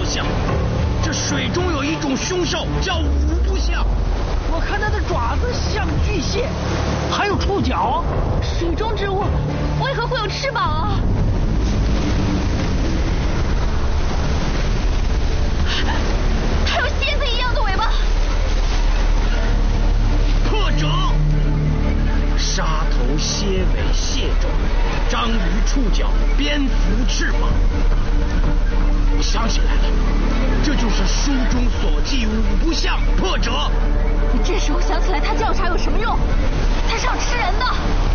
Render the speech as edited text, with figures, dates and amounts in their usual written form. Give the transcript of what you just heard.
象，这水中有一种凶兽叫五不像。 我看它的爪子像巨蟹，还有触角。 水中之物为何会有翅膀啊？它有蝎子一样的尾巴。 破者，沙头蝎尾蟹爪，章鱼触角，蝙蝠翅膀。我想起来了，这就是书中所记五不像。破者， 你这时候想起来他调查有什么用？他是要吃人的。